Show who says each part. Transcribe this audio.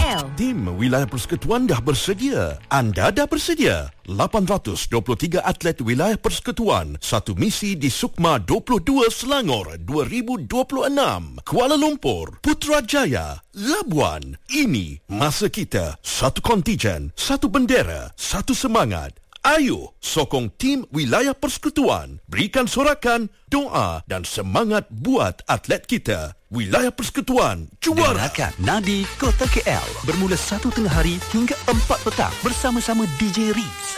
Speaker 1: KL.
Speaker 2: Tim Wilayah Persekutuan dah bersedia. Anda dah bersedia? 823 atlet Wilayah Persekutuan, satu misi di Sukma 22 Selangor 2026. Kuala Lumpur, Putrajaya, Labuan. Ini masa kita. Satu kontijen, satu bendera, satu semangat. Ayo sokong tim Wilayah Persekutuan. Berikan sorakan, doa dan semangat buat atlet kita. Wilayah Persekutuan juara.
Speaker 3: Dengarkan Nadi Kota KL bermula 1 tengah hari hingga 4 petang bersama-sama DJ Riz.